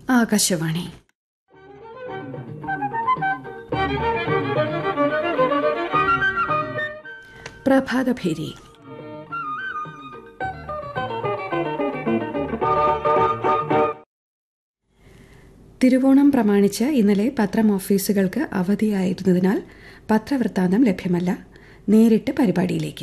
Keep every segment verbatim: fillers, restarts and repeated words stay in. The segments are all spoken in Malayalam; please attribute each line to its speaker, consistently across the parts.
Speaker 1: ആകാശവാണി. പ്രഭാതഭേരി. തിരുവോണം പ്രമാണിച്ച് ഇന്നലെ പത്രം ഓഫീസുകൾക്ക് അവധിയായിരുന്നതിനാൽ പത്രവൃത്താന്തം ലഭ്യമല്ല. നേരിട്ട് പരിപാടിയിലേക്ക്.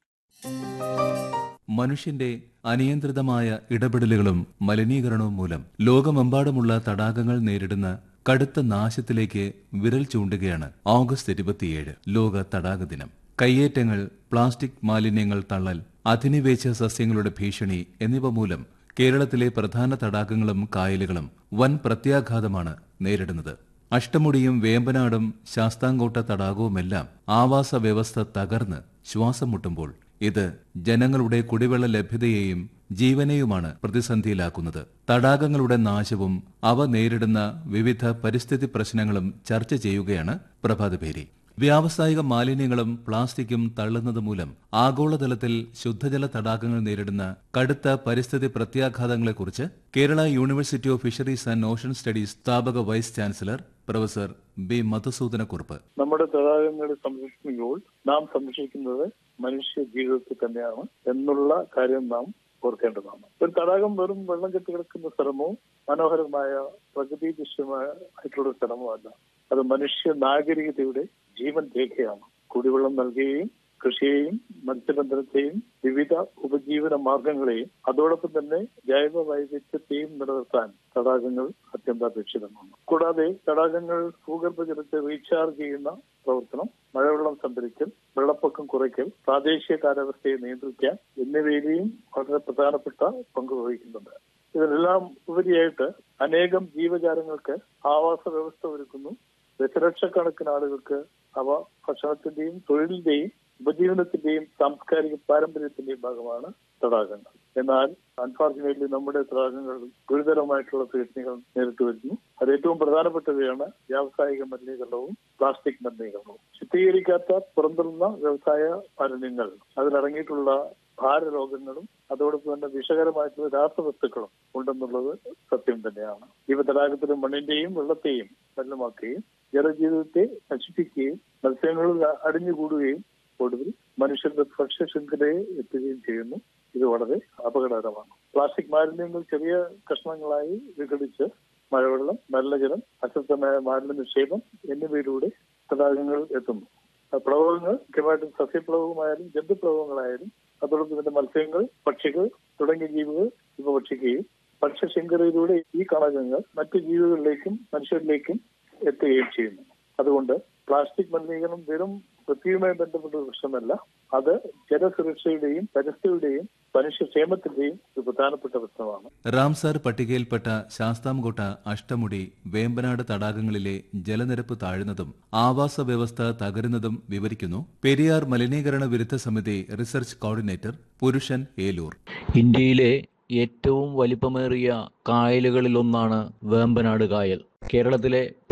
Speaker 2: മനുഷ്യന്റെ അനിയന്ത്രിതമായ ഇടപെടലുകളും മലിനീകരണവും മൂലം ലോകമെമ്പാടുമുള്ള തടാകങ്ങൾ നേരിടുന്ന കടുത്ത നാശത്തിലേക്ക് വിരൽ ചൂണ്ടുകയാണ് ഓഗസ്റ്റ് ഇരുപത്തിയേഴ് ലോക തടാക ദിനം. കയ്യേറ്റങ്ങൾ, പ്ലാസ്റ്റിക് മാലിന്യങ്ങൾ തള്ളൽ, അധിനിവേശ സസ്യങ്ങളുടെ ഭീഷണി എന്നിവ മൂലം കേരളത്തിലെ പ്രധാന തടാകങ്ങളും കായലുകളും വൻ പ്രത്യാഘാതമാണ് നേരിടുന്നത്. അഷ്ടമുടിയും വേമ്പനാടും ശാസ്താംകോട്ട തടാകവുമെല്ലാം ആവാസ വ്യവസ്ഥ തകർന്ന് ശ്വാസം മുട്ടുമ്പോൾ ഇത് ജനങ്ങളുടെ കുടിവെള്ള ലഭ്യതയെയും ജീവനെയുമാണ് പ്രതിസന്ധിയിലാക്കുന്നത്. തടാകങ്ങളുടെ നാശവും അവ നേരിടുന്ന വിവിധ പരിസ്ഥിതി പ്രശ്നങ്ങളും ചർച്ച ചെയ്യുകയാണ് പ്രഭാതഭേരി. വ്യാവസായിക മാലിന്യങ്ങളും പ്ലാസ്റ്റിക്കും തള്ളുന്നത് മൂലം ആഗോളതലത്തിൽ ശുദ്ധജല തടാകങ്ങൾ നേരിടുന്ന കടുത്ത പരിസ്ഥിതി പ്രത്യാഘാതങ്ങളെക്കുറിച്ച് Kerala university of fisheries and Ocean studies സ്ഥാപക vice chancellor professor B Madhusoodana Kurup.
Speaker 3: നമ്മുടെ തടാകങ്ങളെ സംരക്ഷിക്കുമ്പോൾ നാം സംരക്ഷിക്കുന്നത് മനുഷ്യ ജീവിതത്തിൽ തന്നെയാണ് എന്നുള്ള കാര്യം നാം ഓർക്കേണ്ടതാണ്. ഒരു തടാകം വെറും വെള്ളം കെട്ടി കിടക്കുന്ന സ്ഥലമോ മനോഹരമായ പ്രകൃതി ദൃശ്യമായിട്ടുള്ള സ്ഥലമോ അല്ല. അത് മനുഷ്യ നാഗരികതയുടെ ജീവൻ രേഖയാണ്. കുടിവെള്ളം നൽകുകയും കൃഷിയെയും മത്സ്യബന്ധനത്തെയും വിവിധ ഉപജീവന മാർഗങ്ങളെയും അതോടൊപ്പം തന്നെ ജൈവ വൈവിധ്യത്തെയും നിലനിർത്താൻ തടാകങ്ങൾ അത്യന്താപേക്ഷിതമാണ്. കൂടാതെ തടാകങ്ങൾ ഭൂഗർഭജലത്തെ റീചാർജ് ചെയ്യുന്ന പ്രവർത്തനം, മഴവെള്ളം സംഭരിക്കൽ, വെള്ളപ്പൊക്കം കുറയ്ക്കൽ, പ്രാദേശിക കാലാവസ്ഥയെ നിയന്ത്രിക്കാൻ എന്നിവയിലെയും വളരെ പ്രധാനപ്പെട്ട പങ്ക് വഹിക്കുന്നുണ്ട്. ഇതിനെല്ലാം ഉപരിയായിട്ട് അനേകം ജീവജാലങ്ങൾക്ക് ആവാസ വ്യവസ്ഥ ഒരുക്കുന്നു. ദശലക്ഷക്കണക്കിന് ആളുകൾക്ക് അവ ഭക്ഷണത്തിന്റെയും തൊഴിലിന്റെയും ഉപജീവനത്തിന്റെയും സാംസ്കാരിക പാരമ്പര്യത്തിന്റെയും ഭാഗമാണ് തടാകങ്ങൾ. എന്നാൽ അൺഫോർച്ചുനേറ്റ്ലി നമ്മുടെ തടാകങ്ങൾ ഗുരുതരമായിട്ടുള്ള ഭീഷണികൾ നേരിട്ട് വരുന്നു. അത് ഏറ്റവും പ്രധാനപ്പെട്ടവയാണ് വ്യാവസായിക മലിനീകരണവും പ്ലാസ്റ്റിക് മലിനീകരണവും. ശുദ്ധീകരിക്കാത്ത പുറന്തള്ളുന്ന വ്യവസായ മാലിന്യങ്ങൾ, അതിലടങ്ങിയിട്ടുള്ള ഭാരരോഗങ്ങളും അതോടൊപ്പം തന്നെ വിഷകരമായിട്ടുള്ള രാസവസ്തുക്കളും ഉണ്ടെന്നുള്ളത് സത്യം തന്നെയാണ്. ഇവ തടാകത്തിലെ മണ്ണിന്റെയും വെള്ളത്തെയും മലിനമാക്കുകയും ജലജീവിതത്തെ നശിപ്പിക്കുകയും മത്സ്യങ്ങൾ അടിഞ്ഞുകൂടുകയും ഒടുവിൽ മനുഷ്യരുടെ ഭക്ഷ്യശൃംഖലയെ എത്തുകയും ചെയ്യുന്നു. ഇത് വളരെ അപകടകരമാണ്. പ്ലാസ്റ്റിക് മാലിന്യങ്ങൾ ചെറിയ കഷ്ണങ്ങളായി വിഘടിച്ച് മഴവെള്ളം, മലിനജലം, അശുദ്ധമായ മാലിന്യ നിക്ഷേപം എന്നിവയിലൂടെ തടാകങ്ങൾ എത്തുന്നു. പ്ലവകങ്ങൾ മുഖ്യമായിട്ടും സസ്യപ്ലവകമായാലും ജന്തുപ്ലവകങ്ങളായാലും അതോടൊപ്പം തന്നെ മത്സ്യങ്ങൾ, പക്ഷികൾ തുടങ്ങിയ ജീവികൾ ഇവ ഭക്ഷിക്കുകയും ഭക്ഷ്യശൃംഖലയിലൂടെ ഈ കണകങ്ങൾ മറ്റു ജീവികളിലേക്കും മനുഷ്യരിലേക്കും എത്തുകയും ചെയ്യുന്നു. അതുകൊണ്ട് പ്ലാസ്റ്റിക് മലിനീകരണം വെറും പൃഥ്വിയുമായി ബന്ധപ്പെട്ട ഒരു പ്രശ്നമല്ല, അത് ജലസുരക്ഷയുടെയും പരിസ്ഥിതിയുടെയും മനുഷ്യക്ഷേമത്തിന്റെയും ഒരു പ്രധാനപ്പെട്ട പ്രശ്നമാണ്.
Speaker 2: റാംസാർ പട്ടികയിൽപ്പെട്ട ശാസ്താംകോട്ട, അഷ്ടമുടി, വേമ്പനാട് തടാകങ്ങളിലെ ജലനിരപ്പ് താഴുന്നതും ആവാസ വ്യവസ്ഥ തകരുന്നതും വിവരിക്കുന്നു പെരിയാർ മലിനീകരണ വിരുദ്ധ സമിതി റിസർച്ച് കോർഡിനേറ്റർ പുരുഷൻ ഏലൂർ.
Speaker 4: ഇന്ത്യയിലെ ഏറ്റവും വലിപ്പമേറിയ കായലുകളിലൊന്നാണ് വേമ്പനാട് കായൽ. കേരളത്തിലെ